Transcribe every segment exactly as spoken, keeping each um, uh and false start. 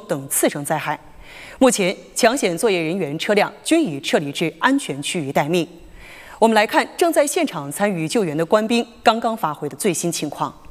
等次生灾害。目前，抢险作业人员车辆均已撤离至安全区域待命。我们来看正在现场参与救援的官兵刚刚发回的最新情况。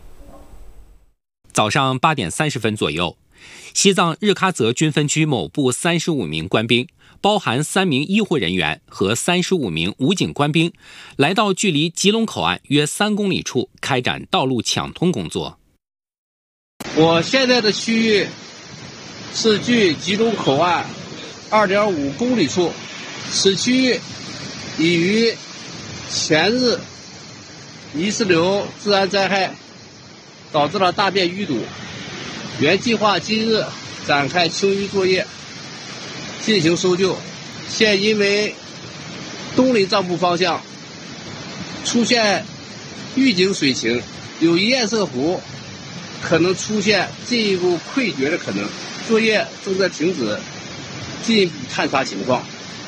早上八点三十分左右，西藏日喀则军分区某部三十五名官兵，包含三名医护人员和三十五名武警官兵，来到距离吉隆口岸约三公里处开展道路抢通工作。 我现在的区域是距吉隆口岸二点五公里处，此区域已于前日泥石流自然灾害导致了大面淤堵，原计划今日展开清淤作业，进行搜救。现因为东林藏布方向出现预警水情，有堰塞湖可能出现进一步溃决的可能，作业正在停止，进一步探查情况。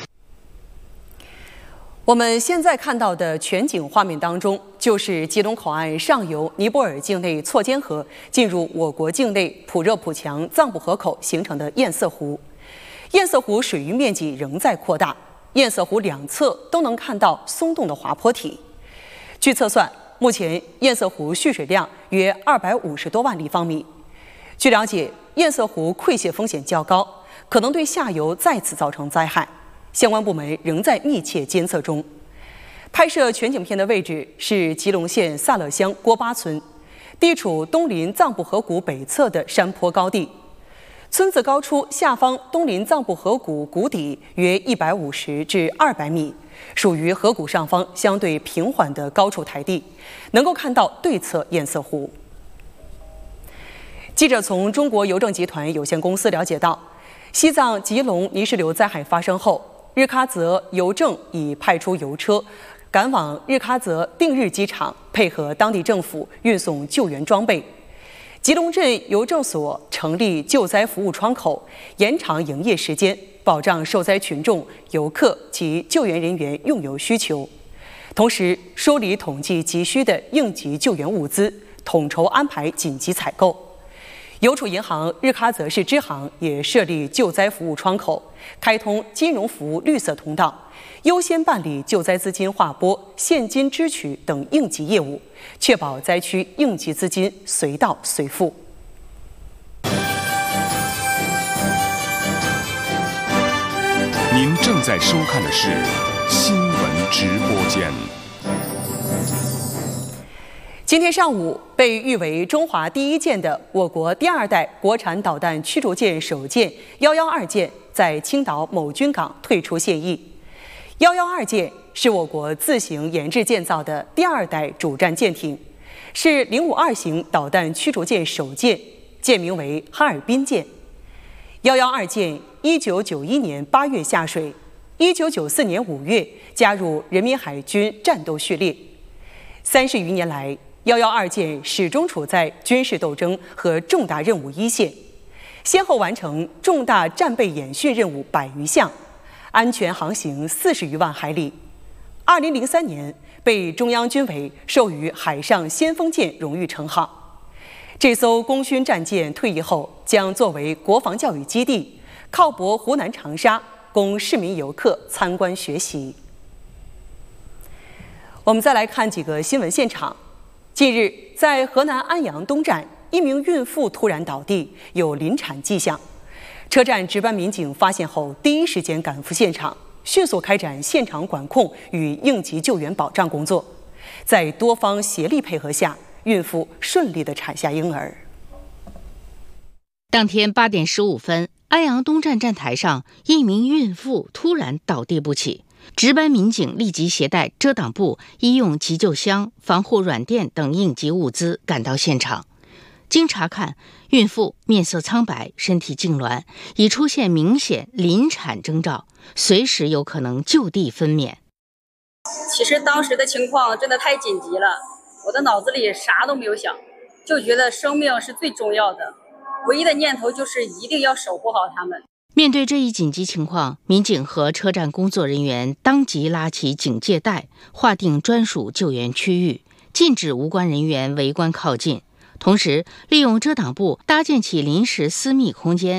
我们现在看到的全景画面当中，就是吉隆口岸上游尼泊尔境内错间河进入我国境内普热普强藏布河口形成的堰塞湖。堰塞湖水域面积仍在扩大，堰塞湖两侧都能看到松动的滑坡体。据测算，目前堰塞湖蓄水量约二百五十多万立方米。据了解，堰塞湖溃泄风险较高，可能对下游再次造成灾害。相关部门仍在密切监测中。拍摄全景片的位置是吉隆县萨勒乡郭巴村，地处东临藏布河谷北侧的山坡高地。村子高出下方东临藏布河谷谷底约一百五十至二百米，属于河谷上方相对平缓的高处台地，能够看到对侧堰塞湖。记者从中国邮政集团有限公司了解到，西藏吉隆泥石流灾害发生后，日喀则邮政已派出邮车赶往日喀则定日机场，配合当地政府运送救援装备。吉隆镇邮政所成立救灾服务窗口，延长营业时间，保障受灾群众、游客及救援人员用油需求。同时，梳理统计急需的应急救援物资，统筹安排紧急采购。邮储银行日喀则市支行也设立救灾服务窗口，开通金融服务绿色通道，优先办理救灾资金划拨、现金支取等应急业务，确保灾区应急资金随到随付。 您正在收看的是新闻直播间。 今天上午，被誉为中华第一舰的我国第二代国产导弹驱逐舰首舰幺幺二舰在青岛某军港退出现役。幺幺二舰是我国自行研制建造的第二代主战舰艇，是零五二型导弹驱逐舰首舰，舰名为哈尔滨舰。幺幺二舰一九九一年八月下水，一九九四年五月加入人民海军战斗序列。三十余年来，幺幺二舰始终处在军事斗争和重大任务一线，先后完成重大战备演训任务百余项，安全航行四十余万海里。二零零三年被中央军委授予海上先锋舰荣誉称号。这艘功勋战舰退役后，将作为国防教育基地，靠泊湖南长沙，供市民游客参观学习。我们再来看几个新闻现场。近日，在河南安阳东站，一名孕妇突然倒地，有临产迹象。车站值班民警发现后，第一时间赶赴现场，迅速开展现场管控与应急救援保障工作。在多方协力配合下，孕妇顺利地产下婴儿。 当天八点十五分，安阳东站站台上，一名孕妇突然倒地不起。值班民警立即携带遮挡布、医用急救箱、防护软垫等应急物资赶到现场。经查看，孕妇面色苍白，身体痉挛，已出现明显临产征兆，随时有可能就地分娩。 其实当时的情况真的太紧急了，我的脑子里啥都没有想，就觉得生命是最重要的，唯一的念头就是一定要守护好他们。 面对这一紧急情况，民警和车站工作人员当即拉起警戒带，划定专属救援区域，禁止无关人员围观靠近，同时利用遮挡布搭建起临时私密空间，